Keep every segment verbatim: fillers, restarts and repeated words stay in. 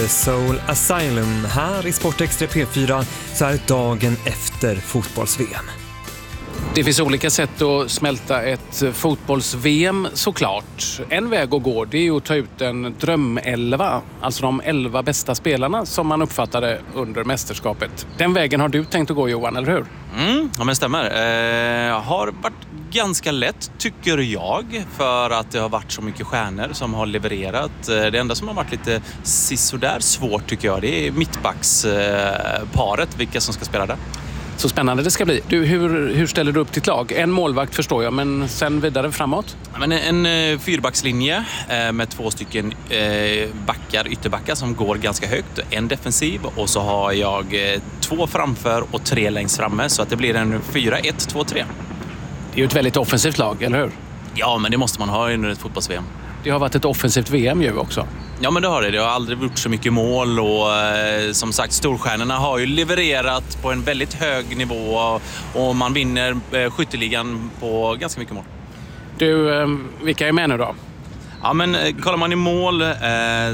Soul Asylum här i Sportextra P fyra så här dagen efter fotbolls-V M. Det finns olika sätt att smälta ett fotbolls-V M såklart. En väg att gå det är att ta ut en drömelva, alltså de elva bästa spelarna som man uppfattade under mästerskapet. Den vägen har du tänkt att gå, Johan, eller hur? Mm, ja men stämmer. Eh, har varit ganska lätt tycker jag, för att det har varit så mycket stjärnor som har levererat. Det enda som har varit lite sisådär svårt tycker jag, det är mittbacksparet, vilka som ska spela där. Så spännande det ska bli. Du, hur, hur ställer du upp ditt lag? En målvakt förstår jag, men sen vidare framåt? Men en, en fyrbackslinje eh, med två stycken eh, backar, ytterbackar som går ganska högt. En defensiv och så har jag eh, två framför och tre längst framme. Så att det blir en fyra ett två tre. Det är ju ett väldigt offensivt lag, eller hur? Ja, men det måste man ha under ett fotbolls-V M. Det har varit ett offensivt V M ju också. Ja, men det har det. Det har aldrig gjort så mycket mål och eh, som sagt, storstjärnorna har ju levererat på en väldigt hög nivå och, och man vinner eh, skytteligan på ganska mycket mål. Du, eh, vilka är med nu då? Ja, men eh, kollar man i mål eh,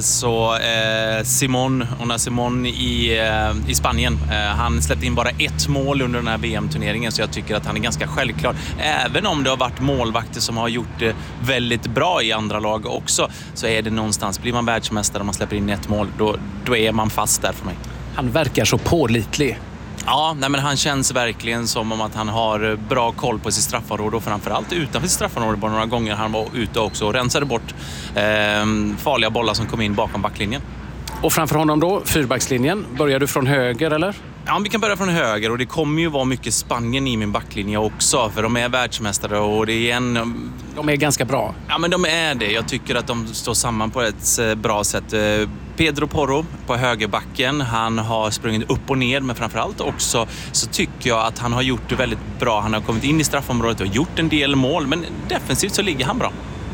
så eh, Simon, Ona Simon i, eh, i Spanien. Eh, han släppte in bara ett mål under den här V M-turneringen, så jag tycker att han är ganska självklar. Även om det har varit målvakter som har gjort det väldigt bra i andra lag också, så är det någonstans, blir man världsmästare om man släpper in ett mål, då, då är man fast där för mig. Han verkar så pålitlig. Ja, nej, men han känns verkligen som om att han har bra koll på sitt straffområde och framförallt utanför sitt straffområde. Bara några gånger han var ute också och rensade bort eh, farliga bollar som kom in bakom backlinjen. Och framför honom då, fyrbackslinjen. Börjar du från höger eller? Ja, vi kan börja från höger och det kommer ju vara mycket Spanien i min backlinje också, för de är världsmästare och det är en... De är ganska bra. Ja, men de är det. Jag tycker att de står samman på ett bra sätt. Pedro Porro på högerbacken, han har sprungit upp och ner, men framförallt också så tycker jag att han har gjort det väldigt bra. Han har kommit in i straffområdet och gjort en del mål, men defensivt så ligger han bra.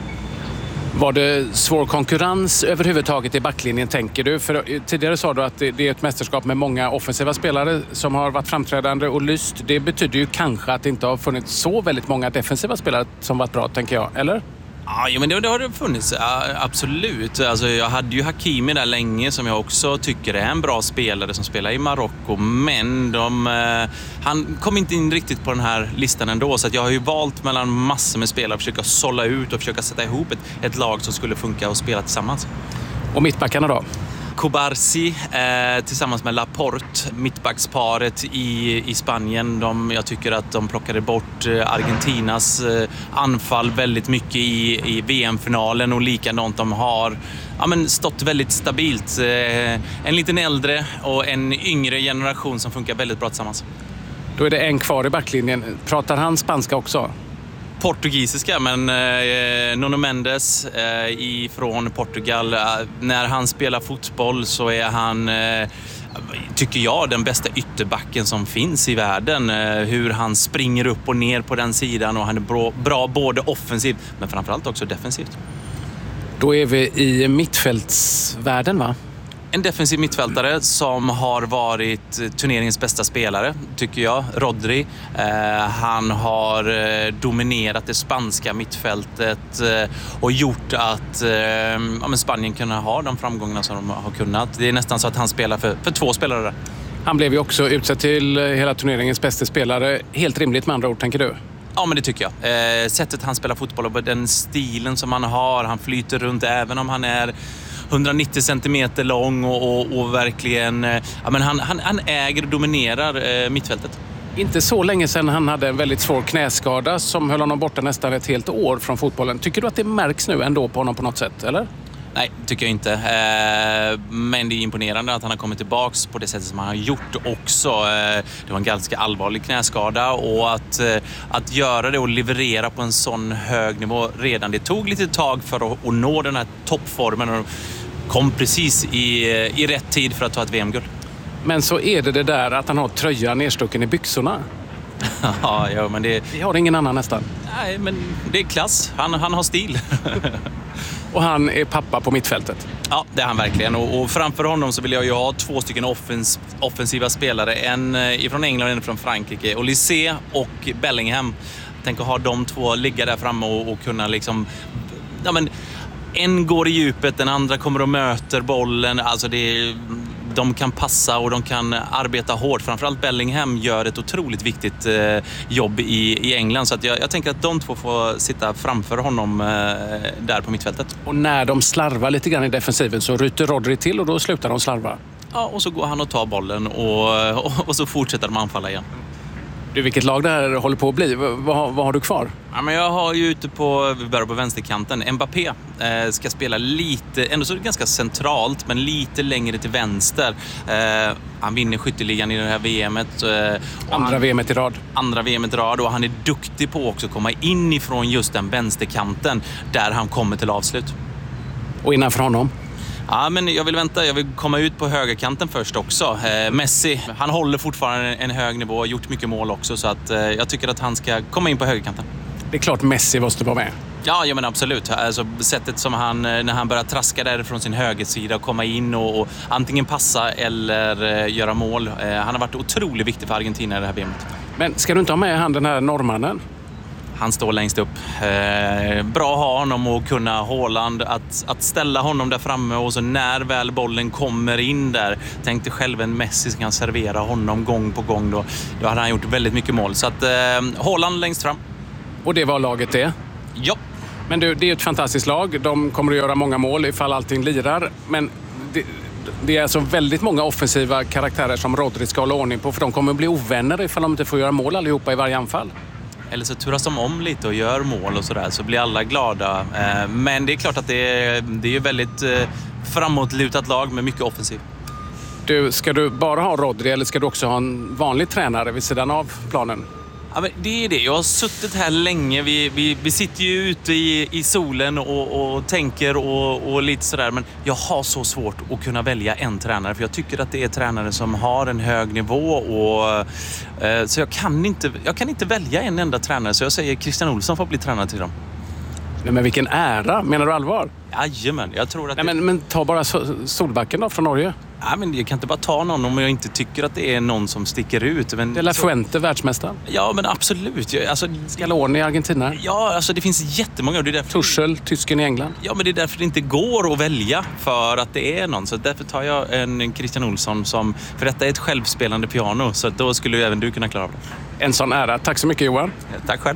Var det svår konkurrens överhuvudtaget i backlinjen, tänker du? För tidigare sa du att det är ett mästerskap med många offensiva spelare som har varit framträdande och lyst. Det betyder ju kanske att det inte har funnits så väldigt många defensiva spelare som varit bra, tänker jag, eller? Ja, men det, det har det funnits, ja, absolut. Alltså, jag hade ju Hakimi där länge som jag också tycker är en bra spelare som spelar i Marocko. Men de, eh, han kom inte in riktigt på den här listan ändå. Så att jag har ju valt mellan massor med spelare att försöka sålla ut och försöka sätta ihop ett, ett lag som skulle funka och spela tillsammans. Och mittbackarna då? Kubarsi eh, tillsammans med Laporte, mittbacksparet i, i Spanien. De, jag tycker att de plockade bort eh, Argentinas eh, anfall väldigt mycket i, i V M-finalen och likadant de har ja, men stått väldigt stabilt. Eh, en liten äldre och en yngre generation som funkar väldigt bra tillsammans. Då är det en kvar i backlinjen. Pratar han spanska också? Portugisiska, men eh, Nuno Mendes eh, ifrån Portugal, eh, när han spelar fotboll så är han, eh, tycker jag, den bästa ytterbacken som finns i världen. Eh, hur han springer upp och ner på den sidan och han är bra, bra både offensivt men framförallt också defensivt. Då är vi i mittfältsvärlden, va? En defensiv mittfältare som har varit turneringens bästa spelare, tycker jag, Rodri. Eh, han har eh, dominerat det spanska mittfältet eh, och gjort att eh, ja, men Spanien kunde ha de framgångarna som de har kunnat. Det är nästan så att han spelar för, för två spelare där. Han blev ju också utsedd till hela turneringens bästa spelare. Helt rimligt med andra ord, tänker du? Ja, men det tycker jag. Eh, sättet han spelar fotboll och den stilen som han har, han flyter runt även om han är hundranittio centimeter lång och, och, och verkligen, ja, men han, han, han äger och dominerar eh, mittfältet. Inte så länge sedan han hade en väldigt svår knäskada som höll honom borta nästan ett helt år från fotbollen. Tycker du att det märks nu ändå på honom på något sätt, eller? Nej, tycker jag inte. Eh, men det är imponerande att han har kommit tillbaks på det sättet som han har gjort också. Eh, det var en ganska allvarlig knäskada och att, eh, att göra det och leverera på en sån hög nivå redan. Det tog lite tag för att, att nå den här toppformen och kom precis i, i rätt tid för att ta ett V M-guld. Men så är det det där att han har tröjan nedstucken i byxorna. Ja, ja, men det... Vi har ingen annan nästan. Nej, men det är klass. Han, han har stil. Och han är pappa på mittfältet. Ja, det är han verkligen. Och, och framför honom så vill jag ju ha två stycken offens, offensiva spelare. En från England och en från Frankrike. Olise och Bellingham. Tänk att ha de två ligga där framme och, och kunna liksom... Ja, men, en går i djupet, den andra kommer och möter bollen. Alltså det är, de kan passa och de kan arbeta hårt. Framförallt Bellingham gör ett otroligt viktigt eh, jobb i, i England. Så att jag, jag tänker att de två får sitta framför honom eh, där på mittfältet. Och när de slarvar lite grann i defensiven så ryter Rodri till och då slutar de slarva. Ja, och så går han och tar bollen och, och, och så fortsätter de anfalla igen. Du, vilket lag det här håller på att bli? Vad, vad, vad har du kvar? Ja, men jag har ju ute på, vi börjar på vänsterkanten. Mbappé eh, ska spela lite, ändå så är det ganska centralt, men lite längre till vänster. Eh, han vinner skytteligan i det här V M:et. Eh, andra han, V M:et i rad. Andra V M:et i rad och han är duktig på också att komma in ifrån just den vänsterkanten där han kommer till avslut. Och innanför honom? Ja, men jag vill vänta. Jag vill komma ut på högerkanten först också. Eh, Messi, han håller fortfarande en hög nivå och har gjort mycket mål också. Så att, eh, jag tycker att han ska komma in på högerkanten. Det är klart Messi måste vara med. Ja, ja men absolut. Alltså, sättet som han, när han börjar traska där från sin högersida och komma in och, och antingen passa eller eh, göra mål. Eh, han har varit otroligt viktig för Argentina i det här V M:et. Men ska du inte ha med han den här norrmannen? Han står längst upp. Eh, bra att ha honom och kunna Haaland att, att ställa honom där framme och så när väl bollen kommer in där. Tänkte själv en Messi som kan servera honom gång på gång då. Då hade han gjort väldigt mycket mål. Så att eh, Haaland längst fram. Och det var laget det? Ja. Men du, det är ett fantastiskt lag. De kommer att göra många mål ifall allting lirar. Men det, det är alltså väldigt många offensiva karaktärer som Rodri ska hålla ordning på. För de kommer att bli ovänner ifall de inte får göra mål allihopa i varje anfall. Eller så turas de om lite och gör mål och sådär, så blir alla glada. Men det är klart att det är, det är väldigt framåtlutat lag med mycket offensiv. Du, ska du bara ha Rodri eller ska du också ha en vanlig tränare vid sidan av planen? Ja, men det är det. Jag har suttit här länge. Vi, vi, vi sitter ju ute i, i solen och, och tänker och, och lite sådär. Men jag har så svårt att kunna välja en tränare. För jag tycker att det är tränare som har en hög nivå. Och, eh, så jag kan, inte, jag kan inte välja en enda tränare. Så jag säger Christian Olsson får bli tränare till dem. Nej, men vilken ära. Menar du allvar? Jajamän, jag tror att... Nej, det... men, men ta bara Solbacken då från Norge. Ja, men jag kan inte bara ta någon om jag inte tycker att det är någon som sticker ut. Men det är La Fuente, världsmästaren. Ja, men absolut. Alltså, Scaloni i Argentina. Ja, alltså det finns jättemånga. Det är därför... Tuchel, tysken i England. Ja, men det är därför det inte går att välja för att det är någon. Så därför tar jag en Christian Olsson som... För detta är ett självspelande piano. Så då skulle ju även du kunna klara det. En sån ära. Tack så mycket, Johan. Tack själv.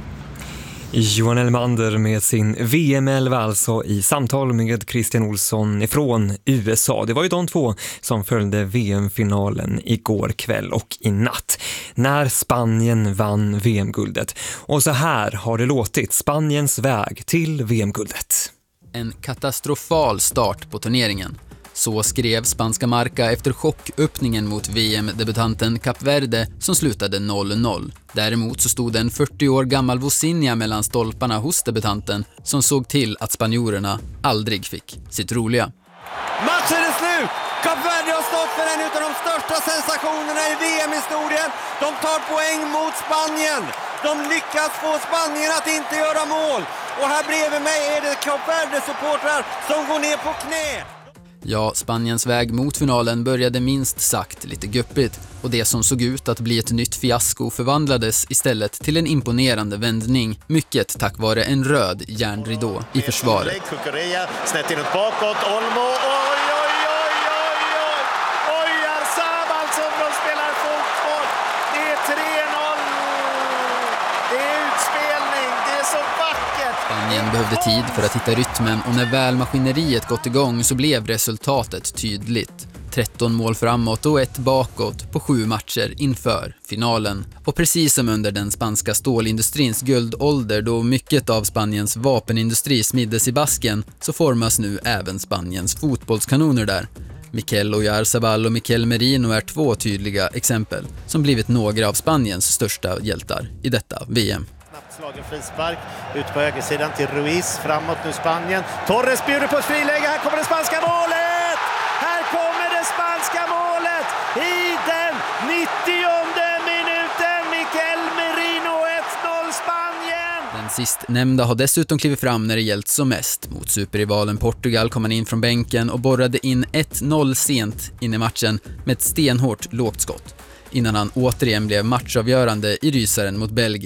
Johan Elmander med sin V M-elva alltså i samtal med Christian Olsson ifrån U S A. Det var ju de två som följde V M-finalen igår kväll och i natt när Spanien vann V M-guldet. Och så här har det låtit Spaniens väg till V M-guldet. En katastrofal start på turneringen. Så skrev spanska Marca efter chocköppningen mot V M-debutanten Kap Verde som slutade noll noll. Däremot så stod en fyrtio år gammal Vozinha mellan stolparna hos debutanten som såg till att spanjorerna aldrig fick sitt roliga. Matchen är slut! Kap Verde har stått för en av de största sensationerna i V M-historien. De tar poäng mot Spanien. De lyckas få Spanien att inte göra mål. Och här bredvid mig är det Kap Verde-supportrar som går ner på knä. Ja, Spaniens väg mot finalen började minst sagt lite guppigt och det som såg ut att bli ett nytt fiasko förvandlades istället till en imponerande vändning, mycket tack vare en röd järnridå i försvaret. Cucurella snett inåt bakåt, Olmo, oj, oj, oj, oj, oj, oj, Arzabal som de spelar fotboll, det är tre noll, det är utspelning, det är så vackert. Spanien behövde tid för att hitta rytmen och när väl maskineriet gått igång så blev resultatet tydligt. tretton mål framåt och ett bakåt på sju matcher inför finalen. Och precis som under den spanska stålindustrins guldålder då mycket av Spaniens vapenindustri smiddes i basken så formas nu även Spaniens fotbollskanoner där. Mikel Oyarzabal och Mikel Merino är två tydliga exempel som blivit några av Spaniens största hjältar i detta V M. Slagen frispark ut på högersidan till Ruiz, framåt nu Spanien. Torres bjuder på ett friläge, här kommer det spanska målet! Här kommer det spanska målet i den nittionde minuten. Mikel Merino, ett noll Spanien! Den sistnämnda har dessutom klivit fram när det gällt som mest. Mot superrivalen Portugal kom han in från bänken och borrade in ett noll sent in i matchen med ett stenhårt lågt skott. Innan han återigen blev matchavgörande i rysaren mot Belgien.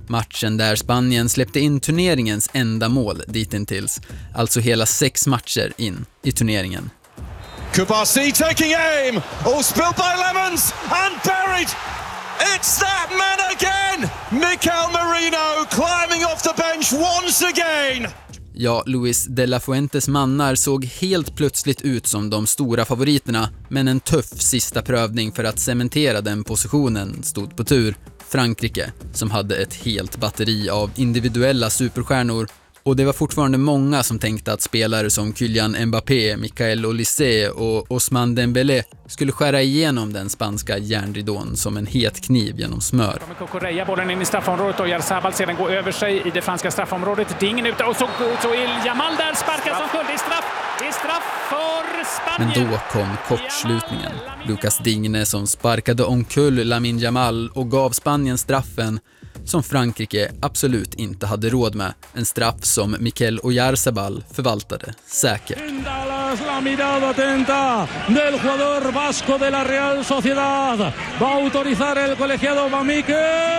Matchen där Spanien släppte in turneringens enda mål ditintills. Alltså hela sex matcher in i turneringen. Kubasi taking aim. All spilled by Lemons and buried. It's that man again. Mikel Merino climbing off the bench once again. Ja, Luis de la Fuentes mannar såg helt plötsligt ut som de stora favoriterna, men en tuff sista prövning för att cementera den positionen stod på tur. Frankrike, som hade ett helt batteri av individuella superstjärnor, och det var fortfarande många som tänkte att spelare som Kylian Mbappé, Michael Olise och Ousmane Dembélé skulle skära igenom den spanska järnridån som en het kniv genom smör. Correa, bollen in i straffområdet och Jarzabal sedan går över sig i det franska straffområdet. Dingen ute och så, så är Jamal där, sparkar som kund. Det är straff, det är straff för Spanien. Men då kom kortslutningen. Lucas Digne som sparkade omkull Lamine Yamal och gav Spanien straffen som Frankrike absolut inte hade råd med. En straff som Mikel Oyarzabal förvaltade säkert. La mirada atenta del jugador vasco de la Real Sociedad. Va a autorizar el colegiado Mamique.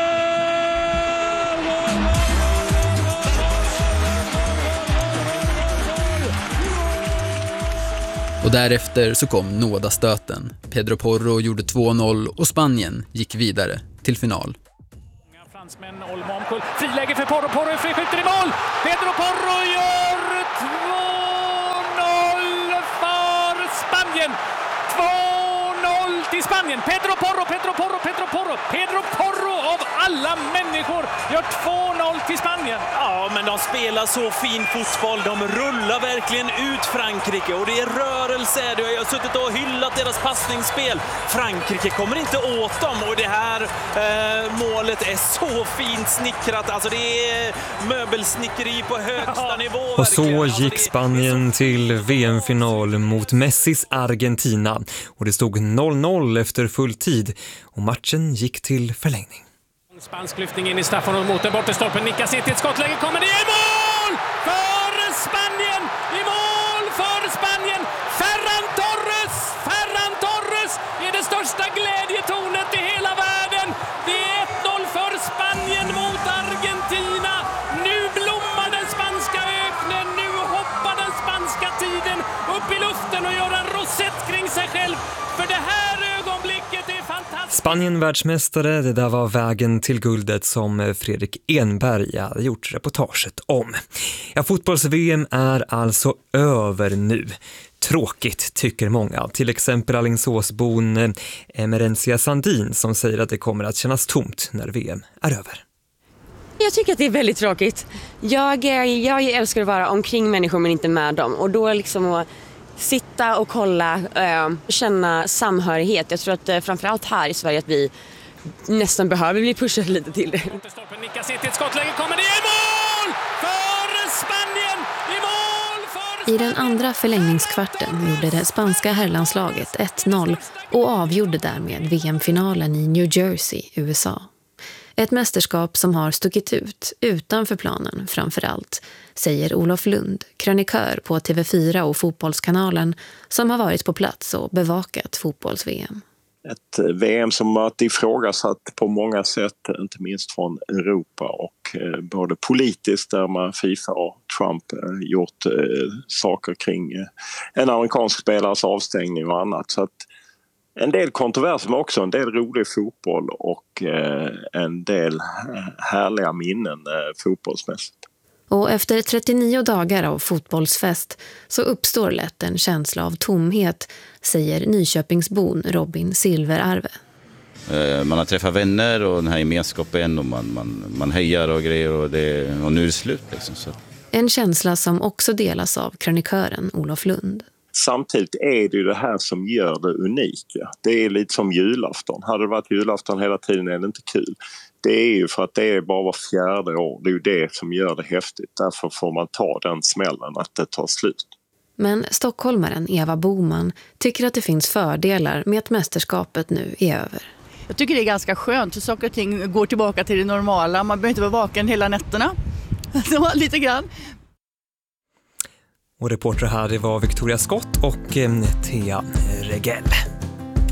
Och därefter så kom nådastöten. Pedro Porro gjorde två noll och Spanien gick vidare till final. Fransmän, Olmo omkull. Friläge för Porro. Porro fri skjuter i mål. Pedro Porro gör två noll för Spanien. två noll till Spanien. Pedro Porro, Pedro Porro, Pedro Porro. Pedro Porro av alla människor gör två noll till Spanien. Ja, men de spelar så fin fotboll. De rullar verkligen ut Frankrike och det är rörelse. Jag har suttit och hyllat deras passningsspel. Frankrike kommer inte åt dem och det här eh, målet är så fint snickrat. Alltså det är möbelsnickeri på högsta nivå. Och så gick Spanien till V M-final mot Messis Argentina. Och det stod noll noll efter full tid och matchen gick till förlängning. Spansk lyftning in i straffområdet mot den bortre stolpen. Nickas in till ett skottläge. Kommer det i mål för Spanien! I mål för Spanien! Ferran Torres! Ferran Torres är det största glädjetornet i hela världen. Det är ett noll för Spanien mot Argentina. Nu blommar den spanska öknen. Nu hoppar den spanska tiden upp i luften och gör en rosett kring sig själv. För det här ögonblicket är fantastiskt. Spanien världsmästare, det där var vägen till guldet som Fredrik Enberg hade gjort reportaget om. Ja, fotbolls-V M är alltså över nu. Tråkigt tycker många, till exempel Alingsåsbon Emerencia Sandin som säger att det kommer att kännas tomt när V M är över. Jag tycker att det är väldigt tråkigt. Jag, jag älskar att vara omkring människor men inte med dem och då liksom att sitta och kolla, äh, känna samhörighet. Jag tror att äh, framförallt här i Sverige att vi nästan behöver bli pushade lite till det. Nickas in till ett skottläge. Kommer det i mål för Spanien! I mål för Spanien! I den andra förlängningskvarten gjorde det spanska herrlandslaget ett noll och avgjorde därmed V M-finalen i New Jersey, U S A. Ett mästerskap som har stuckit ut utanför planen framförallt, säger Olof Lund, krönikör på T V fyra och Fotbollskanalen som har varit på plats och bevakat fotbolls-V M. Ett V M som varit ifrågasatt på många sätt, inte minst från Europa och eh, både politiskt där man FIFA och Trump eh, gjort eh, saker kring eh, en amerikansk spelares avstängning och annat. Så att en del kontroverser men också en del rolig fotboll och eh, en del härliga minnen eh, fotbollsmässigt. Och efter trettionio dagar av fotbollsfest så uppstår lätt en känsla av tomhet, säger Nyköpingsbon Robin Silverarve. Eh, man har träffat vänner och den här gemenskapen och man, man, man hejar och grejer och, det, och nu är det slut. Liksom, så. En känsla som också delas av krönikören Olof Lund. Samtidigt är det ju det här som gör det unika. Det är lite som julafton. Hade det varit julafton hela tiden är det inte kul. Det är ju för att det är bara var fjärde år. Det är ju det som gör det häftigt. Därför får man ta den smällen att det tar slut. Men stockholmaren Eva Boman tycker att det finns fördelar med att mästerskapet nu är över. Jag tycker det är ganska skönt. Saker och ting går tillbaka till det normala. Man behöver inte vara vaken hela nätterna. Så lite grann. Och reporter här det var Victoria Skott och eh, Thea Regell.